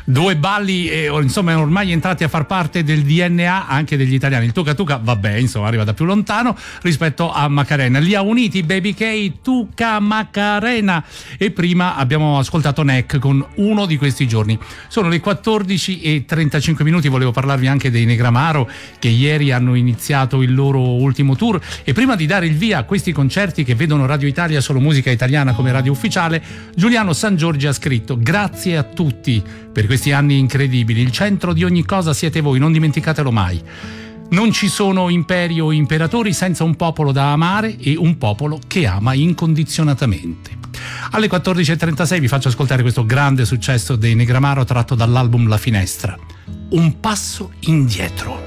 Due balli insomma ormai entrati a far parte del DNA anche degli italiani. Il Tuca Tuca vabbè, insomma, arriva da più lontano rispetto a Macarena. Li ha uniti Baby K, Tuca Macarena. E prima abbiamo ascoltato Neck con Uno di questi giorni. Sono le 14:35 minuti. Volevo parlarvi anche dei Negramaro, che ieri hanno iniziato il loro ultimo tour, e prima di dare il via a questi concerti che vedono Radio Italia Solo Musica Italiana come radio ufficiale, Giuliano Sangiorgi ha scritto: grazie a tutti per questi anni incredibili, il centro di ogni cosa siete voi, non dimenticatelo mai. Non ci sono imperi o imperatori senza un popolo da amare e un popolo che ama incondizionatamente. Alle 14:36 vi faccio ascoltare questo grande successo dei Negramaro tratto dall'album La Finestra, Un passo indietro.